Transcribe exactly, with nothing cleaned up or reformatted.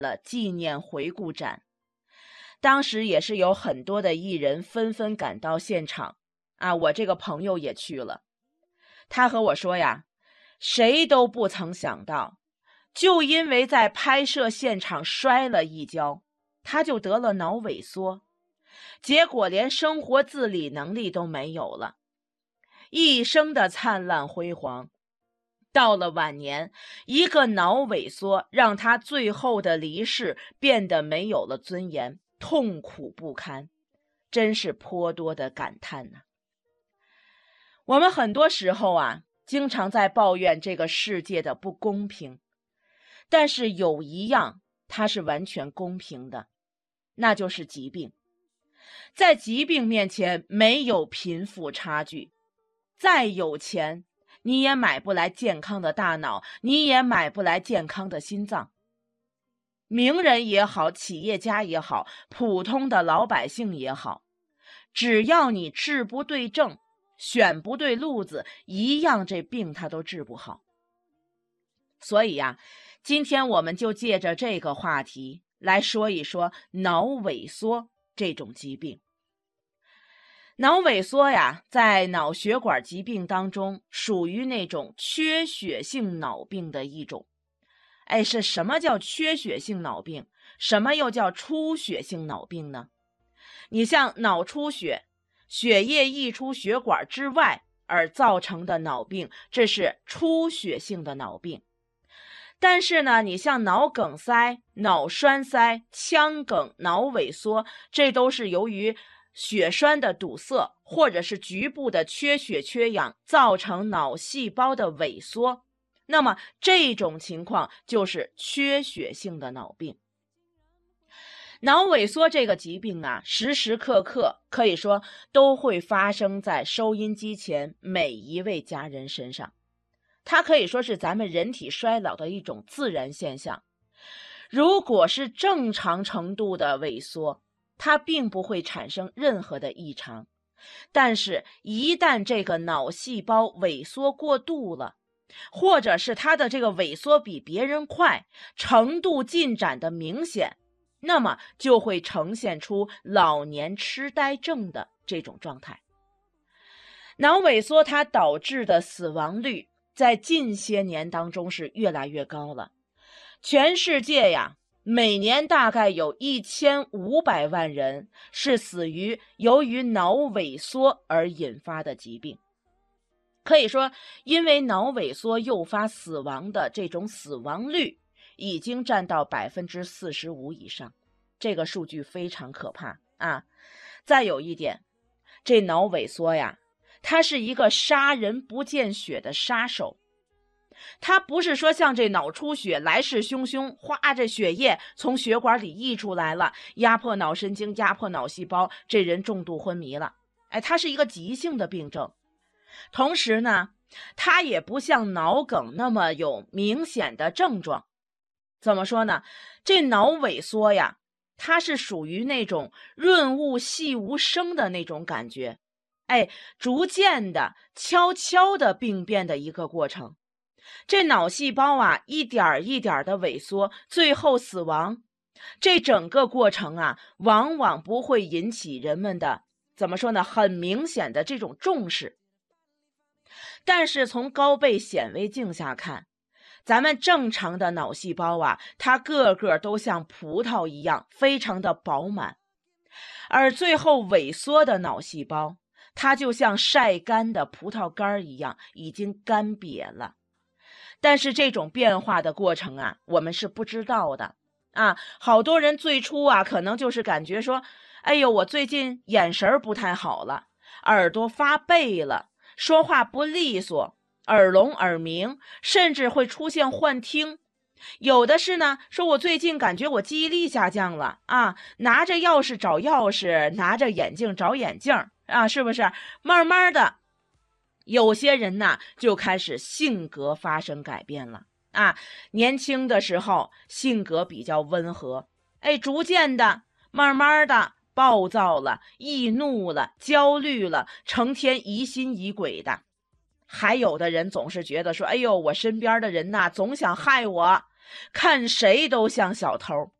了纪念回顾展。当时也是有很多的艺人纷纷赶到现场啊，我这个朋友也去了。他和我说呀，谁都不曾想到，就因为在拍摄现场摔了一跤，他就得了脑萎缩，结果连生活自理能力都没有了。一生的灿烂辉煌，到了晚年，一个脑萎缩让他最后的离世变得没有了尊严，痛苦不堪，真是颇多的感叹呐。我们很多时候啊，经常在抱怨这个世界的不公平，但是有一样它是完全公平的，那就是疾病。在疾病面前没有贫富差距，再有钱你也买不来健康的大脑，你也买不来健康的心脏。名人也好，企业家也好，普通的老百姓也好，只要你治不对症，选不对路子，一样这病它都治不好。所以呀，今天我们就借着这个话题来说一说脑萎缩这种疾病。脑萎缩呀，在脑血管疾病当中属于那种缺血性脑病的一种。哎，是什么叫缺血性脑病？什么又叫出血性脑病呢？你像脑出血，血液溢出血管之外而造成的脑病，这是出血性的脑病。但是呢，你像脑梗塞、脑栓塞、腔梗、脑萎缩，这都是由于血栓的堵塞或者是局部的缺血缺氧造成脑细胞的萎缩，那么这种情况就是缺血性的脑病。脑萎缩这个疾病啊，时时刻刻可以说都会发生在收音机前每一位家人身上，它可以说是咱们人体衰老的一种自然现象。如果是正常程度的萎缩，它并不会产生任何的异常，但是一旦这个脑细胞萎缩过度了，或者是它的这个萎缩比别人快，程度进展的明显，那么就会呈现出老年痴呆症的这种状态。脑萎缩它导致的死亡率在近些年当中是越来越高了，全世界呀，每年大概有一千五百万人是死于由于脑萎缩而引发的疾病。可以说，因为脑萎缩诱发死亡的这种死亡率已经占到百分之四十五以上，这个数据非常可怕啊！再有一点，这脑萎缩呀，它是一个杀人不见血的杀手。它不是说像这脑出血来势汹汹，哗，这血液从血管里溢出来了，压迫脑神经，压迫脑细胞，这人重度昏迷了。哎，它是一个急性的病症。同时呢，它也不像脑梗那么有明显的症状。怎么说呢？这脑萎缩呀，它是属于那种润物细无声的那种感觉，哎，逐渐的、悄悄的病变的一个过程。这脑细胞啊，一点一点的萎缩，最后死亡。这整个过程啊，往往不会引起人们的，怎么说呢，很明显的这种重视。但是从高倍显微镜下看，咱们正常的脑细胞啊，它个个都像葡萄一样，非常的饱满。而最后萎缩的脑细胞，它就像晒干的葡萄干一样，已经干瘪了。但是这种变化的过程啊，我们是不知道的啊。好多人最初啊，可能就是感觉说，哎呦，我最近眼神不太好了，耳朵发背了，说话不利索，耳聋耳鸣，甚至会出现幻听。有的是呢，说我最近感觉我记忆力下降了啊，拿着钥匙找钥匙，拿着眼镜找眼镜啊，是不是？慢慢的，有些人呢就开始性格发生改变了啊。年轻的时候性格比较温和，哎，逐渐的，慢慢的暴躁了，易怒了，焦虑了，成天疑心疑鬼的。还有的人总是觉得说，哎呦，我身边的人呐，总想害我。 看谁都像小偷。